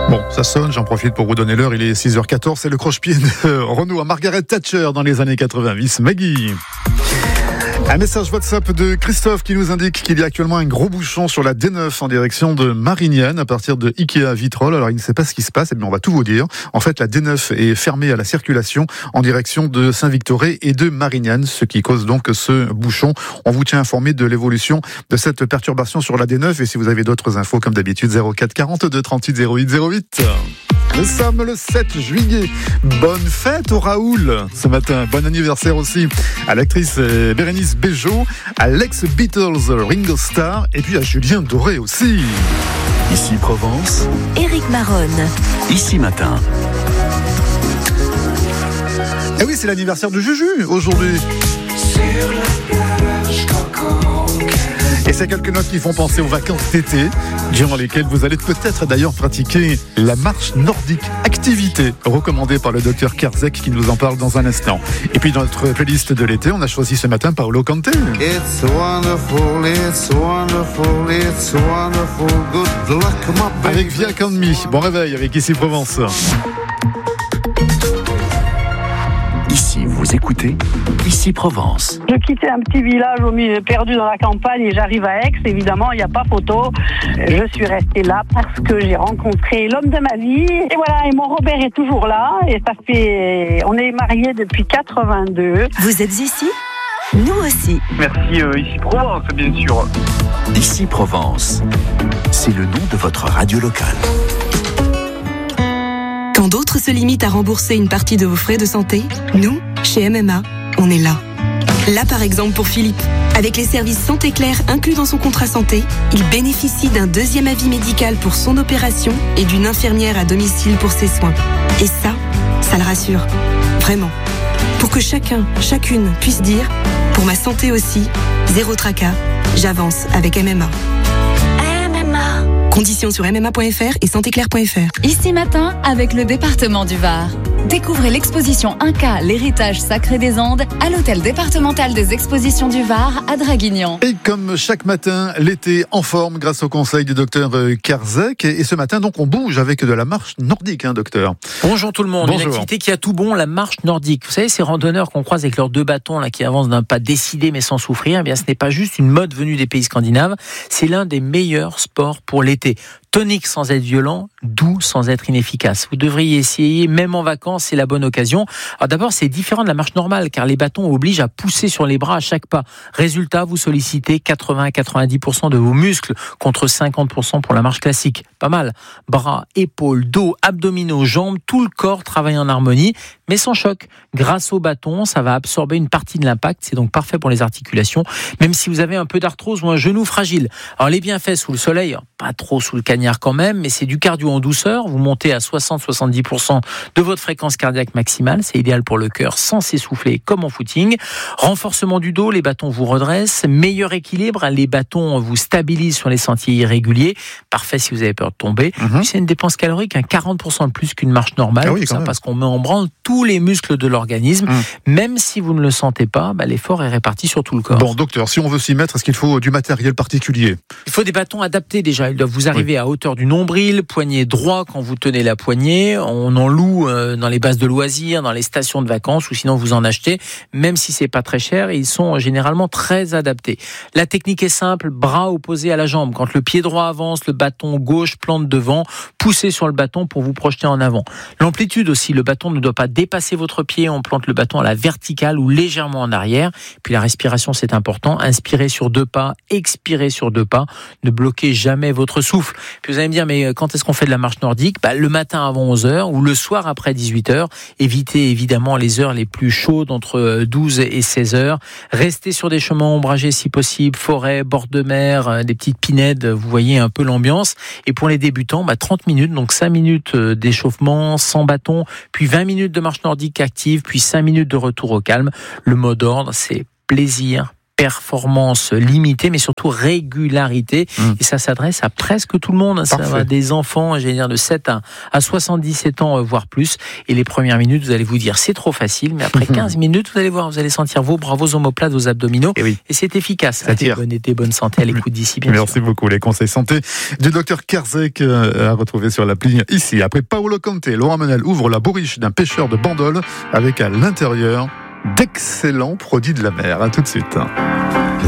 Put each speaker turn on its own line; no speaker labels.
Bon, ça sonne, j'en profite pour vous donner l'heure, il est 6h14, c'est le croche-pied de Renaud à Margaret Thatcher dans les années 90. Maggie. Un message WhatsApp de Christophe qui nous indique qu'il y a actuellement un gros bouchon sur la D9 en direction de Marignane à partir de Ikea Vitrolles. Alors il ne sait pas ce qui se passe, mais on va tout vous dire. En fait, la D9 est fermée à la circulation en direction de Saint-Victoré et de Marignane, ce qui cause donc ce bouchon. On vous tient informé de l'évolution de cette perturbation sur la D9 et si vous avez d'autres infos comme d'habitude 04 42 38 08 08. Nous sommes le 7 juillet. Bonne fête au Raoul ce matin. Bon anniversaire aussi à l'actrice Bérénice Bejo, à l'ex-Beatles Ringo Starr et puis à Julien Doré aussi.
Ici Provence.
Éric Maronne.
Ici Matin.
Et oui, c'est l'anniversaire de Juju aujourd'hui.
Sur la plage,
et c'est quelques notes qui font penser aux vacances d'été, durant lesquelles vous allez peut-être d'ailleurs pratiquer la marche nordique, activité recommandée par le docteur Karzek qui nous en parle dans un instant. Et puis dans notre playlist de l'été, on a choisi ce matin Paolo Conte.
It's wonderful, it's wonderful, it's wonderful, good luck my baby.
Avec Via Canmi, bon réveil avec Ici Provence.
Ici, vous écoutez Ici Provence.
Je quittais un petit village au milieu perdu dans la campagne et j'arrive à Aix. Évidemment, il n'y a pas photo. Je suis restée là parce que j'ai rencontré l'homme de ma vie. Et voilà, et mon Robert est toujours là. Et ça fait... On est mariés depuis 82.
Vous êtes ici ? Nous aussi.
Merci, Ici Provence, bien sûr.
Ici Provence, c'est le nom de votre radio locale.
Quand d'autres se limitent à rembourser une partie de vos frais de santé, nous, chez MMA, on est là. Là, par exemple, pour Philippe. Avec les services Santé Claire inclus dans son contrat santé, il bénéficie d'un deuxième avis médical pour son opération et d'une infirmière à domicile pour ses soins. Et ça le rassure. Vraiment. Pour que chacun, chacune puisse dire « Pour ma santé aussi, zéro tracas, j'avance avec MMA ». Conditions sur mma.fr et santéclair.fr.
Ici Matin, avec le département du Var. Découvrez l'exposition Inca, l'héritage sacré des Andes, à l'hôtel départemental des expositions du Var à Draguignan.
Et comme chaque matin, l'été en forme grâce au conseil du docteur Karzek. Et ce matin, donc, on bouge avec de la marche nordique, docteur.
Bonjour tout le monde.
Bonjour.
Une activité qui a tout bon, la marche nordique. Vous savez, ces randonneurs qu'on croise avec leurs deux bâtons là, qui avancent d'un pas décidé mais sans souffrir, eh bien, ce n'est pas juste une mode venue des pays scandinaves. C'est l'un des meilleurs sports pour l'été. Tonique sans être violent, doux sans être inefficace. Vous devriez essayer, même en vacances, c'est la bonne occasion. Alors d'abord, c'est différent de la marche normale, car les bâtons obligent à pousser sur les bras à chaque pas. Résultat, vous sollicitez 80 à 90% de vos muscles, contre 50% pour la marche classique. Pas mal. Bras, épaules, dos, abdominaux, jambes, tout le corps travaille en harmonie, mais sans choc. Grâce au bâton, ça va absorber une partie de l'impact, c'est donc parfait pour les articulations, même si vous avez un peu d'arthrose ou un genou fragile. Alors les bienfaits sous le soleil, pas trop sous le cagnard quand même, mais c'est du cardio en douceur. Vous montez à 60-70% de votre fréquence cardiaque maximale. C'est idéal pour le cœur sans s'essouffler comme en footing. Renforcement du dos, les bâtons vous redressent. Meilleur équilibre, les bâtons vous stabilisent sur les sentiers irréguliers. Parfait si vous avez peur de tomber. Puis c'est une dépense calorique, 40% de plus qu'une marche normale.
Ah oui,
tout ça
même.
parce qu'on met en branle tous les muscles de l'organisme. Même si vous ne le sentez pas, l'effort est réparti sur tout le corps.
Bon, docteur, si on veut s'y mettre, est-ce qu'il faut du matériel particulier ?
Il faut des bâtons adaptés déjà. Ils doivent vous arriver à hauteur du nombril, poignet droit quand vous tenez la poignée. On en loue dans les bases de loisirs, dans les stations de vacances ou sinon vous en achetez. Même si c'est pas très cher, ils sont généralement très adaptés. La technique est simple, bras opposés à la jambe. Quand le pied droit avance, le bâton gauche plante devant. Poussez sur le bâton pour vous projeter en avant. L'amplitude aussi, le bâton ne doit pas dépasser votre pied. On plante le bâton à la verticale ou légèrement en arrière. Puis la respiration, c'est important. Inspirez sur 2 pas, expirez sur 2 pas. Ne bloquez jamais votre souffle. Puis vous allez me dire, mais quand est-ce qu'on fait de la marche nordique ? Le matin avant 11h ou le soir après 18h. Évitez évidemment les heures les plus chaudes entre 12 et 16h. Restez sur des chemins ombragés si possible, forêt, bord de mer, des petites pinèdes, vous voyez un peu l'ambiance. Et pour les débutants, 30 minutes, donc 5 minutes d'échauffement sans bâton, puis 20 minutes de marche nordique active, puis 5 minutes de retour au calme. Le mot d'ordre, c'est plaisir, performance limitée, mais surtout régularité. Et ça s'adresse à presque tout le monde. Ça va des enfants, j'allais dire, de 7 à 77 ans, voire plus. Et les premières minutes, vous allez vous dire, c'est trop facile. Mais après 15 minutes, vous allez voir, vous allez sentir vos bras, vos omoplates, vos abdominaux. Et c'est efficace. Bonne été, bonne santé à l'écoute d'ici, bien sûr.
Merci beaucoup. Les conseils santé du docteur Karzek à retrouver sur l'appli ici. Après Paolo Conte, Laurent Menel ouvre la bourriche d'un pêcheur de Bandol avec à l'intérieur d'excellents produits de la mer. À tout de suite.